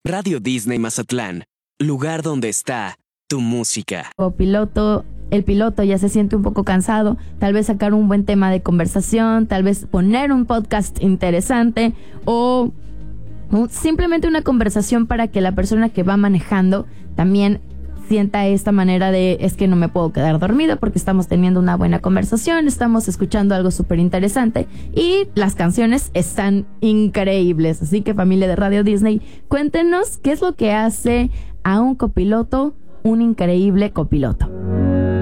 Radio Disney Mazatlán, lugar donde está tu música. El piloto ya se siente un poco cansado, tal vez sacar un buen tema de conversación, tal vez poner un podcast interesante o simplemente una conversación para que la persona que va manejando también sienta esta manera de es que no me puedo quedar dormido porque estamos teniendo una buena conversación, estamos escuchando algo súper interesante y las canciones están increíbles. Así que, familia de Radio Disney, cuéntenos qué es lo que hace a un copiloto un increíble copiloto.